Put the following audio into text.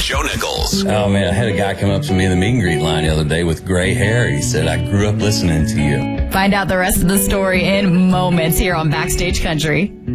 Joe Nichols. Oh, man, I had a guy come up to me in the meet and greet line the other day with gray hair. He said, I grew up listening to you. Find out the rest of the story in moments here on Backstage Country.